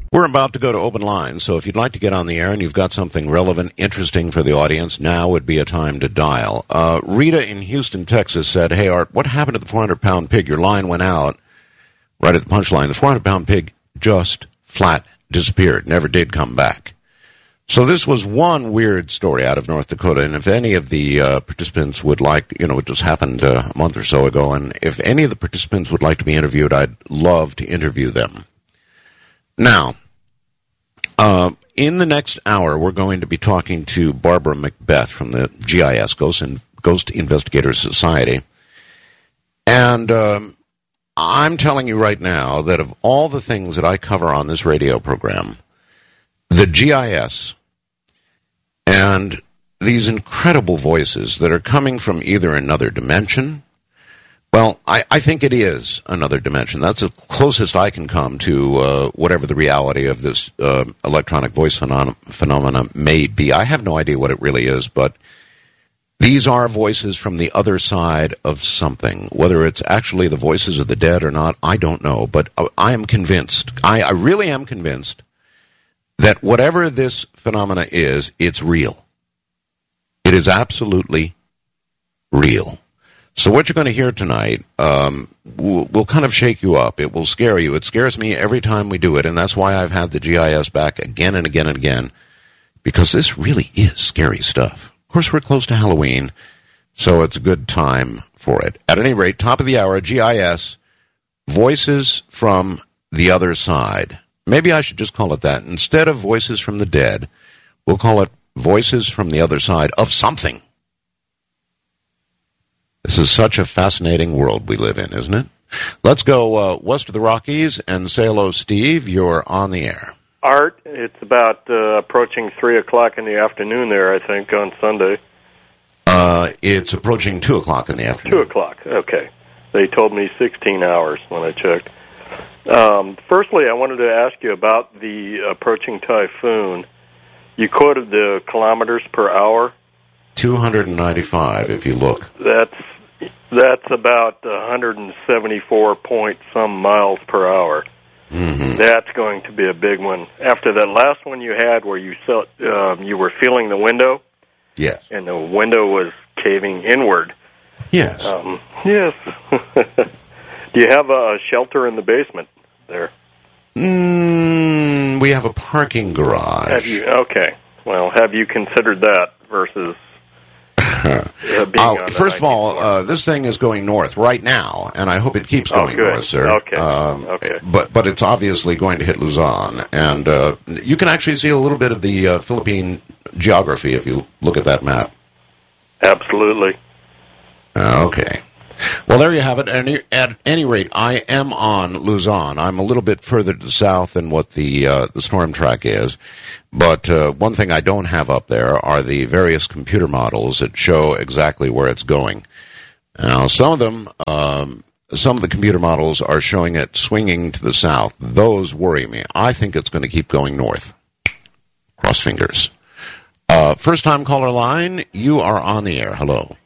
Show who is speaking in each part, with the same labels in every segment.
Speaker 1: We're about to go to open lines, so if you'd like to get on the air and you've got something relevant, interesting for the audience, now would be a time to dial. Rita in Houston, Texas said, "Hey, Art, what happened to the 400-pound pig? Your line went out right at the punchline. The 400-pound pig just flat disappeared, never did come back." So this was one weird story out of North Dakota, and if any of the participants would like, it just happened a month or so ago, and if any of the participants would like to be interviewed, I'd love to interview them. Now, in the next hour, we're going to be talking to Barbara Macbeth from the GIS, Ghost Investigators Society. And I'm telling you right now that of all the things that I cover on this radio program, the GIS and these incredible voices that are coming from either another dimension, well, I think it is another dimension. That's the closest I can come to whatever the reality of this electronic voice phenomena may be. I have no idea what it really is, but these are voices from the other side of something. Whether it's actually the voices of the dead or not, I don't know. But I am convinced, I really am convinced, that whatever this phenomena is, it's real. It is absolutely real. So what you're going to hear tonight will kind of shake you up. It will scare you. It scares me every time we do it, and that's why I've had the GIS back again and again and again, because this really is scary stuff. Of course, we're close to Halloween, so it's a good time for it. At any rate, top of the hour, GIS, Voices from the Other Side. Maybe I should just call it that. Instead of Voices from the Dead, we'll call it Voices from the Other Side of Something. This is such a fascinating world we live in, isn't it? Let's go west of the Rockies and say hello, Steve. You're on the air.
Speaker 2: Art, it's about approaching 3 o'clock in the afternoon there, I think, on Sunday.
Speaker 1: It's approaching 2 o'clock in the afternoon.
Speaker 2: 2 o'clock, okay. They told me 16 hours when I checked. Firstly, I wanted to ask you about the approaching typhoon. You quoted the kilometers per hour.
Speaker 1: 295, if you look.
Speaker 2: That's about 174 point some miles per hour.
Speaker 1: Mm-hmm.
Speaker 2: That's going to be a big one. After that last one you had where you were feeling the window.
Speaker 1: Yes.
Speaker 2: And the window was caving inward.
Speaker 1: Yes.
Speaker 2: Yes. Do you have a shelter in the basement there?
Speaker 1: We have a parking garage.
Speaker 2: Okay. Well, have you considered that versus
Speaker 1: first of all, this thing is going north right now, and I hope it keeps going north, sir.
Speaker 2: Okay. Okay.
Speaker 1: But it's obviously going to hit Luzon, and you can actually see a little bit of the Philippine geography if you look at that map.
Speaker 2: Absolutely.
Speaker 1: Okay. Well, there you have it. At any rate, I am on Luzon. I'm a little bit further to the south than what the storm track is. But one thing I don't have up there are the various computer models that show exactly where it's going. Now, some of the computer models are showing it swinging to the south. Those worry me. I think it's going to keep going north. Cross fingers. First-time caller line, you are on the air. Hello.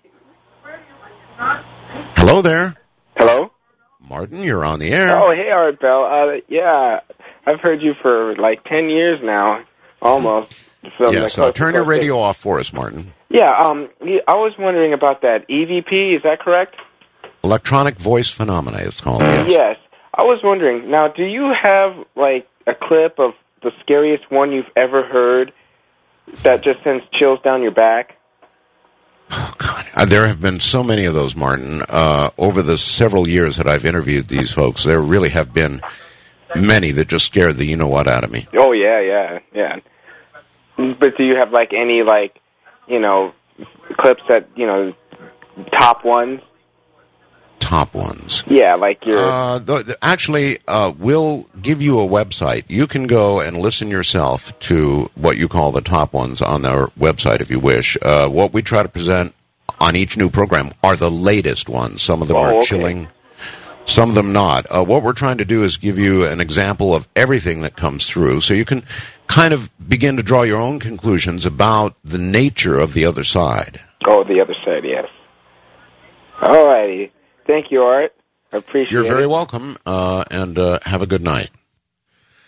Speaker 1: Hello there.
Speaker 3: Hello?
Speaker 1: Martin, you're on the air.
Speaker 3: Oh, hey, Art Bell. Yeah, I've heard you for like 10 years now, almost.
Speaker 1: Yes, turn your radio off for us, Martin.
Speaker 3: Yeah, I was wondering about that EVP, is that correct?
Speaker 1: Electronic Voice Phenomena, it's called, yes.
Speaker 3: Yes. I was wondering, now, do you have like a clip of the scariest one you've ever heard that just sends chills down your back?
Speaker 1: Oh, God. There have been so many of those, Martin. Over the several years that I've interviewed these folks, there really have been many that just scared the you-know-what out of me.
Speaker 3: Oh, yeah. But do you have, like, any, like, clips that, top ones?
Speaker 1: Top ones?
Speaker 3: Yeah, like your...
Speaker 1: Actually, we'll give you a website. You can go and listen yourself to what you call the top ones on our website if you wish. What we try to present on each new program are the latest ones. Some of them are chilling, some of them not. What we're trying to do is give you an example of everything that comes through so you can kind of begin to draw your own conclusions about the nature of the other side.
Speaker 3: Oh, the other side, yes. All righty. Thank you, Art. I appreciate it.
Speaker 1: You're very welcome, and have a good night.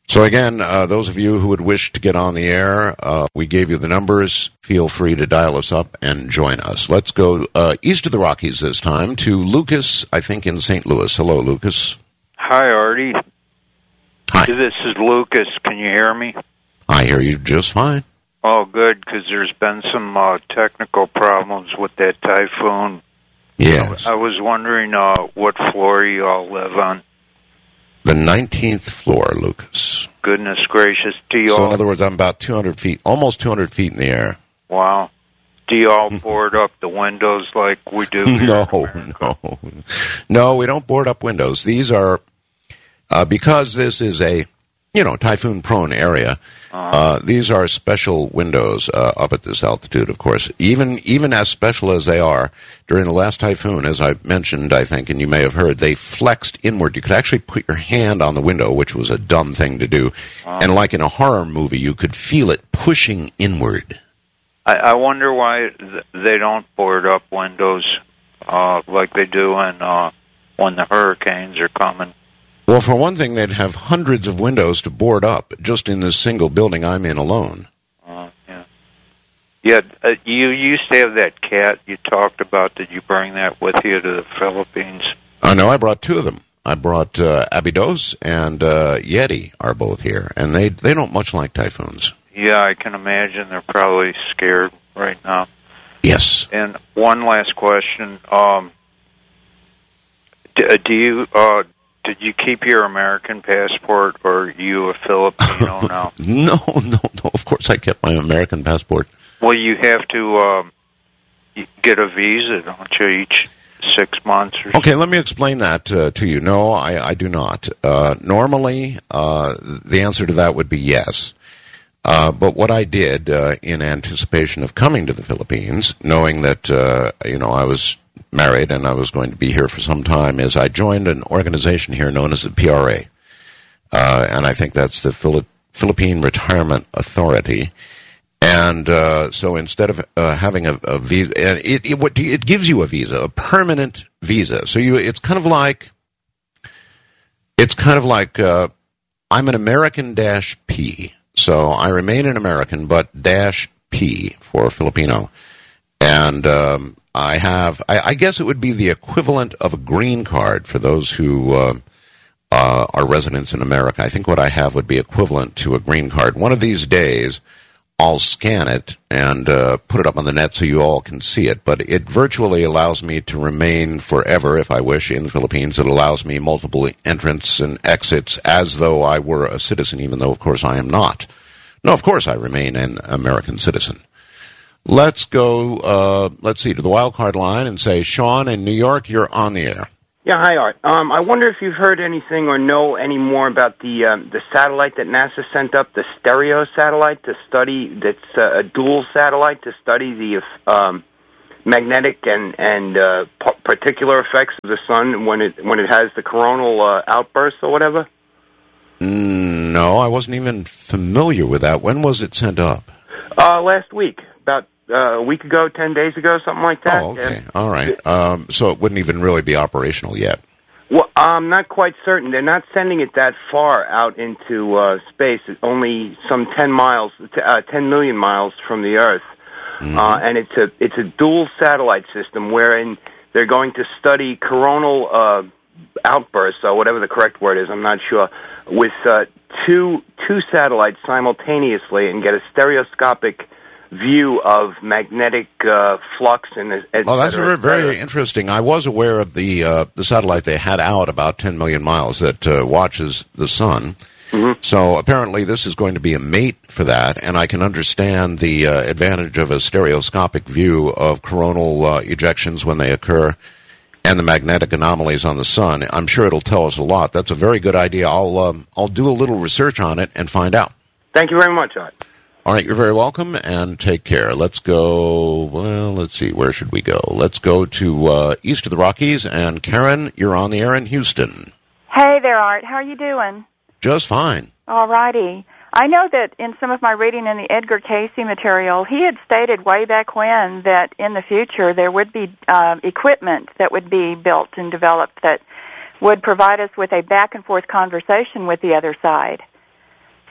Speaker 1: So again, those of you who would wish to get on the air, we gave you the numbers. Feel free to dial us up and join us. Let's go east of the Rockies this time to Lucas, I think, in St. Louis. Hello, Lucas.
Speaker 4: Hi, Artie.
Speaker 1: Hi.
Speaker 4: This is Lucas. Can you hear me?
Speaker 1: I hear you just fine.
Speaker 4: Oh, good, because there's been some technical problems with that typhoon.
Speaker 1: Yes.
Speaker 4: I was wondering what floor you all live on.
Speaker 1: The 19th floor, Lucas.
Speaker 4: Goodness gracious. Do you
Speaker 1: So
Speaker 4: all...
Speaker 1: in other words, I'm about 200 feet, almost 200 feet in the air.
Speaker 4: Wow. Do you all board up the windows like we do here in America?
Speaker 1: No, we don't board up windows. These are, because this is a, typhoon-prone area, these are special windows up at this altitude, of course. Even as special as they are, during the last typhoon, as I mentioned, I think, and you may have heard, they flexed inward. You could actually put your hand on the window, which was a dumb thing to do. And like in a horror movie, you could feel it pushing inward.
Speaker 4: I wonder why they don't board up windows like they do when the hurricanes are coming.
Speaker 1: Well, for one thing, they'd have hundreds of windows to board up just in this single building I'm in alone.
Speaker 4: Yeah, you used to have that cat you talked about. Did you bring that with you to the Philippines?
Speaker 1: No, I brought two of them. I brought Abydos and Yeti are both here, and they don't much like typhoons.
Speaker 4: Yeah, I can imagine they're probably scared right now.
Speaker 1: Yes.
Speaker 4: And one last question: did you keep your American passport, or are you a Filipino now?
Speaker 1: No. Of course, I kept my American passport.
Speaker 4: Well, you have to get a visa, don't you, each 6 months or
Speaker 1: Okay, let me explain that to you. No, I do not. Normally, the answer to that would be yes. But what I did in anticipation of coming to the Philippines, knowing that, I was married and I was going to be here for some time, is I joined an organization here known as the PRA. And I think that's the Philippine Retirement Authority. And so instead of having a visa, and it gives you a visa, a permanent visa. So it's kind of like I'm an American -P. So I remain an American, but -P for Filipino. And I guess it would be the equivalent of a green card for those who are residents in America. I think what I have would be equivalent to a green card. One of these days, I'll scan it and put it up on the net so you all can see it. But it virtually allows me to remain forever, if I wish, in the Philippines. It allows me multiple entrants and exits as though I were a citizen, even though, of course, I am not. No, of course, I remain an American citizen. Let's go, to the wild card line and say, Sean in New York, you're on the air.
Speaker 3: Yeah, hi, Art. I wonder if you've heard anything or know any more about the satellite that NASA sent up, the stereo satellite to study. That's a dual satellite to study the magnetic and particular effects of the sun when it has the coronal outbursts or whatever.
Speaker 1: No, I wasn't even familiar with that. When was it sent up?
Speaker 3: Last week, about a week ago, 10 days ago, something like that.
Speaker 1: Oh, okay.
Speaker 3: Yeah.
Speaker 1: All right. So it wouldn't even really be operational yet.
Speaker 3: Well, I'm not quite certain. They're not sending it that far out into space. It's only some 10 million miles from the Earth. Mm-hmm. And it's a dual satellite system wherein they're going to study coronal outbursts, or whatever the correct word is, I'm not sure, with two satellites simultaneously and get a stereoscopic view of magnetic flux and
Speaker 1: Oh, that's very, very interesting. I was aware of the satellite they had out about 10 million miles that watches the sun. Mm-hmm. So apparently this is going to be a mate for that, and I can understand the advantage of a stereoscopic view of coronal ejections when they occur and the magnetic anomalies on the sun. I'm sure it'll tell us a lot. That's a very good idea. I'll do a little research on it and find out.
Speaker 3: Thank you very much, Art.
Speaker 1: All right, you're very welcome, and take care. Let's go, let's see, where should we go? Let's go to east of the Rockies, and Karen, you're on the air in Houston.
Speaker 5: Hey there, Art. How are you doing?
Speaker 1: Just fine.
Speaker 5: All righty. I know that in some of my reading in the Edgar Casey material, he had stated way back when that in the future there would be equipment that would be built and developed that would provide us with a back-and-forth conversation with the other side.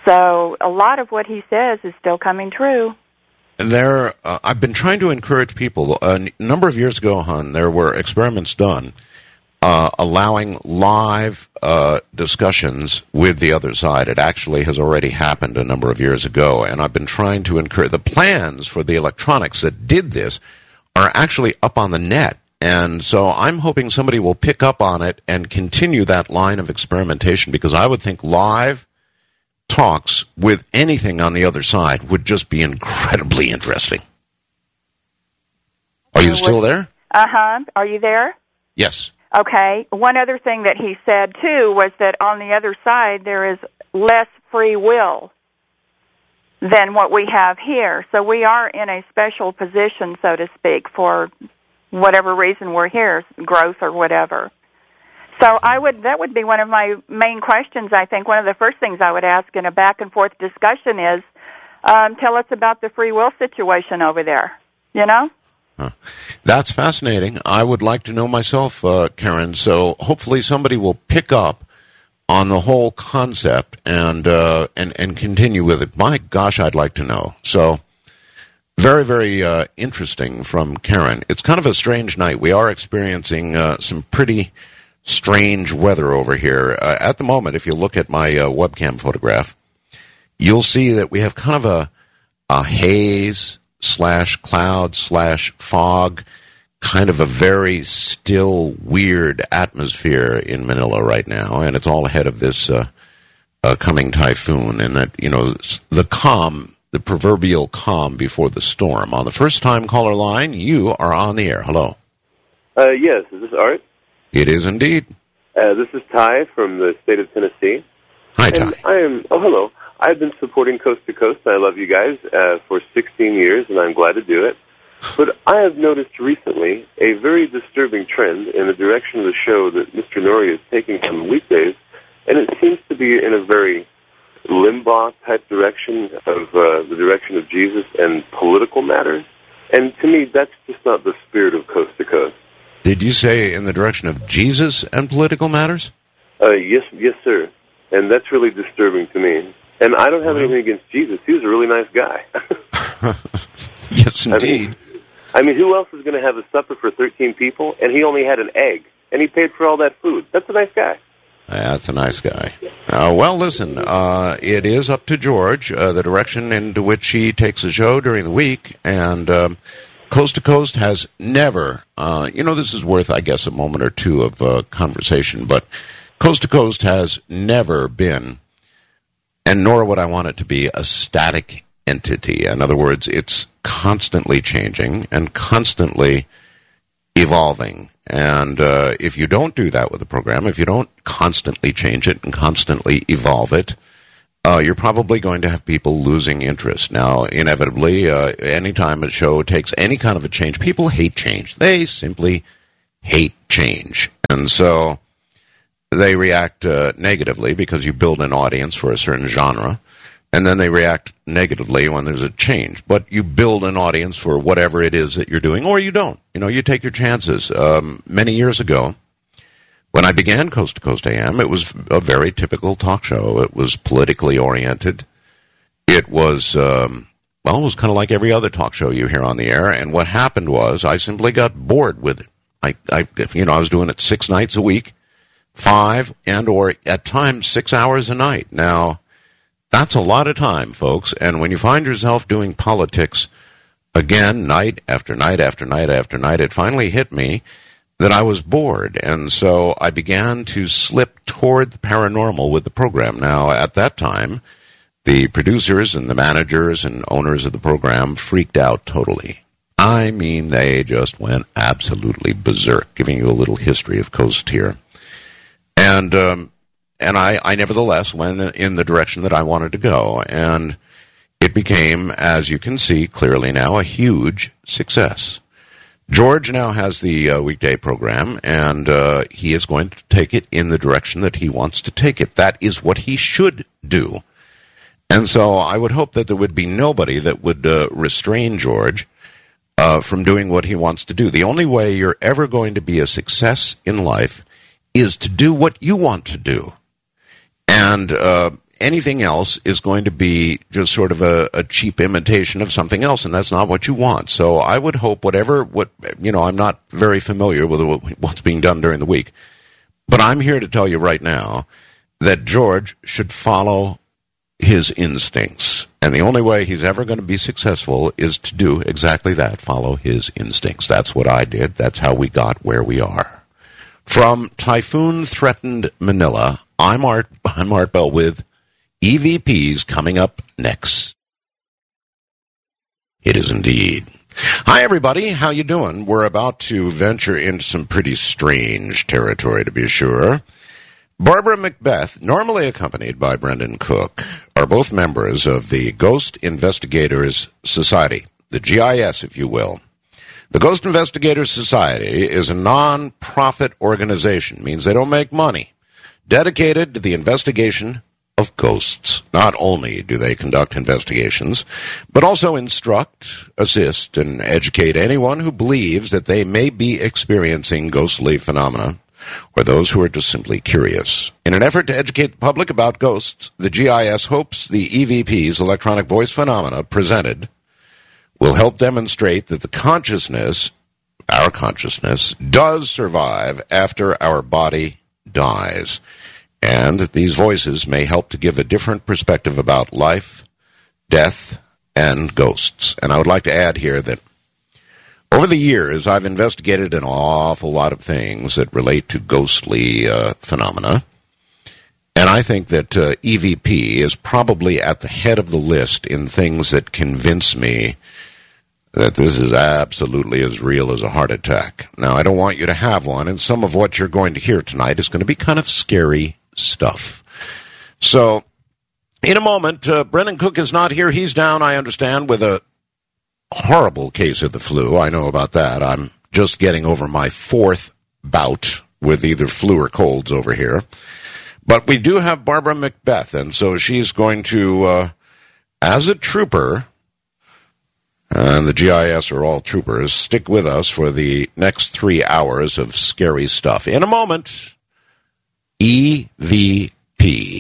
Speaker 5: So a lot of what he says is still coming true.
Speaker 1: I've been trying to encourage people. A number of years ago, hon, there were experiments done allowing live discussions with the other side. It actually has already happened a number of years ago, and I've been trying to encourage. The plans for the electronics that did this are actually up on the net, and so I'm hoping somebody will pick up on it and continue that line of experimentation, because I would think live talks with anything on the other side would just be incredibly interesting. Are you still there?
Speaker 5: Uh-huh. Are you there?
Speaker 1: Yes.
Speaker 5: Okay. One other thing that he said, too, was that on the other side there is less free will than what we have here. So we are in a special position, so to speak, for whatever reason we're here, growth or whatever. So that would be one of my main questions, I think. One of the first things I would ask in a back-and-forth discussion is, tell us about the free will situation over there, you know?
Speaker 1: That's fascinating. I would like to know myself, Karen, so hopefully somebody will pick up on the whole concept and continue with it. My gosh, I'd like to know. So very, very interesting from Karen. It's kind of a strange night. We are experiencing some pretty strange weather over here. At the moment, if you look at my webcam photograph, you'll see that we have kind of a haze / cloud / fog, kind of a very still, weird atmosphere in Manila right now, and it's all ahead of this coming typhoon, and that, you know, the calm, the proverbial calm before the storm. On the first-time caller line, you are on the air. Hello.
Speaker 6: Yes, is this Art?
Speaker 1: It is indeed.
Speaker 6: This is Ty from the state of Tennessee.
Speaker 1: Hi, Ty.
Speaker 6: Hello. I've been supporting Coast to Coast, and I love you guys, for 16 years, and I'm glad to do it. But I have noticed recently a very disturbing trend in the direction of the show that Mr. Noory is taking on weekdays, and it seems to be in a very Limbaugh-type direction of the direction of Jesus and political matters. And to me, that's just not the spirit of Coast to Coast.
Speaker 1: Did you say in the direction of Jesus and political matters?
Speaker 6: Yes, sir. And that's really disturbing to me. And I don't have anything against Jesus. He was a really nice guy.
Speaker 1: Yes, indeed.
Speaker 6: I mean, who else is going to have a supper for 13 people, and he only had an egg, and he paid for all that food? That's a nice guy.
Speaker 1: That's a nice guy. Well, listen, it is up to George, the direction into which he takes the show during the week, and Coast to Coast has never, this is worth, I guess, a moment or two of conversation, but Coast to Coast has never been, and nor would I want it to be, a static entity. In other words, it's constantly changing and constantly evolving. And if you don't do that with the program, if you don't constantly change it and constantly evolve it, you're probably going to have people losing interest. Now, inevitably, anytime a show takes any kind of a change, people hate change. They simply hate change. And so they react negatively because you build an audience for a certain genre, and then they react negatively when there's a change. But you build an audience for whatever it is that you're doing, or you don't. You take your chances. Many years ago, when I began Coast to Coast AM, it was a very typical talk show. It was politically oriented. It was, it was kind of like every other talk show you hear on the air. And what happened was I simply got bored with it. I was doing it 6 nights a week, 5 and or at times 6 hours a night. Now, that's a lot of time, folks. And when you find yourself doing politics again, night after night after night after night, it finally hit me that I was bored. And so I began to slip toward the paranormal with the program. Now, at that time, the producers and the managers and owners of the program freaked out totally. I mean, they just went absolutely berserk, giving you a little history of Coast here. And I nevertheless went in the direction that I wanted to go. And it became, as you can see clearly now, a huge success. George now has the weekday program, and he is going to take it in the direction that he wants to take it. That is what he should do. And so I would hope that there would be nobody that would restrain George from doing what he wants to do. The only way you're ever going to be a success in life is to do what you want to do. And anything else is going to be just sort of a cheap imitation of something else, and that's not what you want. So I would hope I'm not very familiar with what's being done during the week, but I'm here to tell you right now that George should follow his instincts. And the only way he's ever going to be successful is to do exactly that, follow his instincts. That's what I did. That's how we got where we are. From typhoon-threatened Manila, I'm Art Bell with EVPs coming up next. It is indeed. Hi, everybody. How you doing? We're about to venture into some pretty strange territory, to be sure. Barbara Macbeth, normally accompanied by Brendan Cook, are both members of the Ghost Investigators Society, the GIS, if you will. The Ghost Investigators Society is a non-profit organization, means they don't make money, dedicated to the investigation of ghosts. Not only do they conduct investigations, but also instruct, assist, and educate anyone who believes that they may be experiencing ghostly phenomena, or those who are just simply curious. In an effort to educate the public about ghosts, the GIS hopes the EVP's electronic voice phenomena presented will help demonstrate that the consciousness, our consciousness, does survive after our body dies, and that these voices may help to give a different perspective about life, death, and ghosts. And I would like to add here that over the years, I've investigated an awful lot of things that relate to ghostly phenomena, and I think that EVP is probably at the head of the list in things that convince me that this is absolutely as real as a heart attack. Now, I don't want you to have one, and some of what you're going to hear tonight is going to be kind of scary stuff. So, in a moment, Brendan Cook is not here. He's down, I understand, with a horrible case of the flu. I know about that. I'm just getting over my fourth bout with either flu or colds over here. But we do have Barbara Macbeth, and so she's going to, as a trooper, and the GIS are all troopers, stick with us for the next 3 hours of scary stuff. In a moment, EVP.